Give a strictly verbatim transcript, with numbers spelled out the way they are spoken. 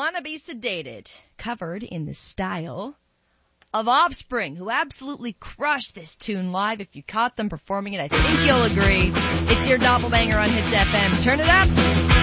Wanna Be Sedated, covered in the style of Offspring, who absolutely crushed this tune live. If you caught them performing it, I think you'll agree. It's your Doppelbanger on Hits F M. Turn it up.